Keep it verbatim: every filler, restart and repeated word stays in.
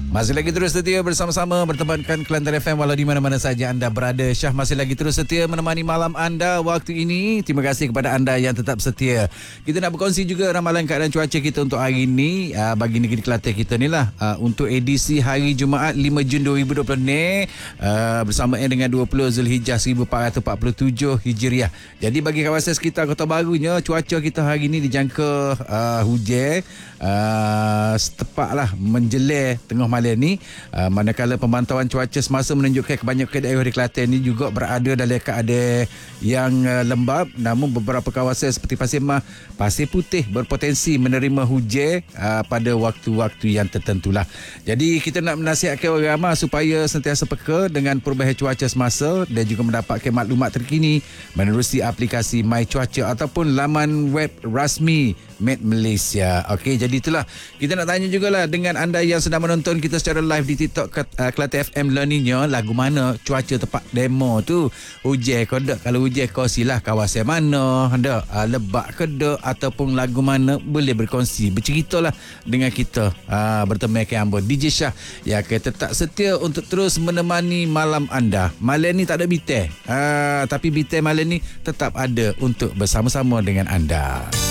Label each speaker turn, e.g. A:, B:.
A: Masih lagi terus setia bersama-sama bertemankan Kelantan F M walau di mana-mana saja anda berada. Syah masih lagi terus setia menemani malam anda waktu ini. Terima kasih kepada anda yang tetap setia. Kita nak berkongsi juga ramalan keadaan cuaca kita untuk hari ini uh, bagi negeri Kelantan kita ni lah. Uh, untuk edisi hari Jumaat lima Jun dua ribu dua puluh ni uh, bersamaan dengan dua puluh Zulhijjah seribu empat ratus empat puluh tujuh Hijriah. Jadi bagi kawasan sekitar Kota Barunya, cuaca kita hari ini dijangka uh, hujan uh, setepak lah menjelir tengah malam ni, uh, manakala pemantauan cuaca semasa menunjukkan kebanyakan daerah di Kelantan ni juga berada dalam keadaan yang uh, lembap, namun beberapa kawasan seperti Pasir Mas, Pasir Putih berpotensi menerima hujan uh, pada waktu-waktu yang tertentulah. Jadi kita nak menasihatkan orang ramai supaya sentiasa peka dengan perubahan cuaca semasa dan juga mendapatkan maklumat terkini menerusi aplikasi My Cuaca ataupun laman web rasmi Met Malaysia. Okey, jadi itulah kita nak tanya jugalah dengan anda yang sedang menonton kita secara live di TikTok uh, Kelantan F M Learningnya, lagu mana cuaca tempat demo tu? Hujan ke tak? Kalau hujan kongsilah kawasan mana, ada uh, lebak ke tak, ataupun lagu mana, boleh berkongsi, berceritalah dengan kita uh, bertemu dengan Ambon D J Syah yang akan tetap setia untuk terus menemani malam anda. Malam ni tak ada bitai, uh, tapi bitai malam ni tetap ada untuk bersama-sama dengan anda.